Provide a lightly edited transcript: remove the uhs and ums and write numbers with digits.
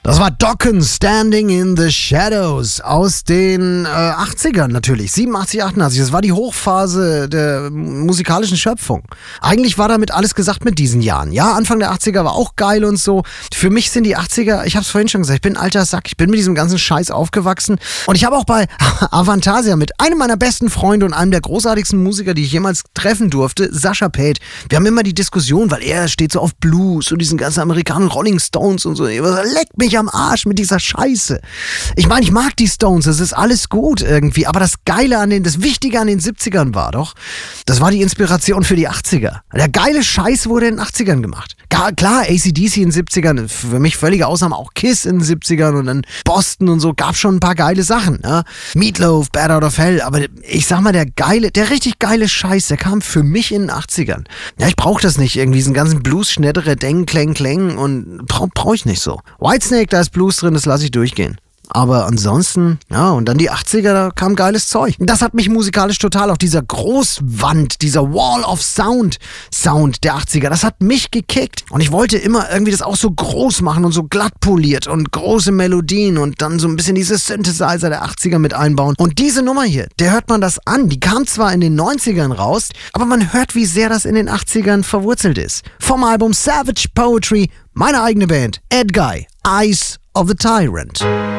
Das war Dokken, Standing in the Shadows aus den 80ern natürlich, 87, 88. Das war die Hochphase der musikalischen Schöpfung. Eigentlich war damit alles gesagt mit diesen Jahren. Ja, Anfang der 80er war auch geil und so. Für mich sind die 80er, ich hab's vorhin schon gesagt, ich bin ein alter Sack. Ich bin mit diesem ganzen Scheiß aufgewachsen. Und ich habe auch bei Avantasia mit einem meiner besten Freunde und einem der großartigsten Musiker, die ich jemals treffen durfte, Sascha Paeth. Wir haben immer die Diskussion, weil er steht so auf Blues und diesen ganzen amerikanischen Rolling Stones und so. Leckt mich am Arsch mit dieser Scheiße. Ich meine, ich mag die Stones, das ist alles gut irgendwie, aber das Wichtige an den 70ern war doch, das war die Inspiration für die 80er. Der geile Scheiß wurde in den 80ern gemacht. Klar, AC/DC in den 70ern, für mich völlige Ausnahme, auch Kiss in den 70ern und dann Boston und so, gab schon ein paar geile Sachen. Ne? Meatloaf, Bad Out of Hell, aber ich sag mal, der richtig geile Scheiß, der kam für mich in den 80ern. Ja, ich brauch das nicht, irgendwie diesen ganzen Blues-Schnettere, Deng, Kleng, Kleng und brauch ich nicht so. Whitesnake, da ist Blues drin, das lasse ich durchgehen. Aber ansonsten, ja, und dann die 80er, da kam geiles Zeug. Das hat mich musikalisch total auf dieser Großwand, dieser Wall of Sound der 80er, das hat mich gekickt. Und ich wollte immer irgendwie das auch so groß machen und so glatt poliert und große Melodien und dann so ein bisschen diese Synthesizer der 80er mit einbauen. Und diese Nummer hier, der hört man das an. Die kam zwar in den 90ern raus, aber man hört, wie sehr das in den 80ern verwurzelt ist. Vom Album Savage Poetry, meine eigene Band, Ed Guy, Eyes of the Tyrant.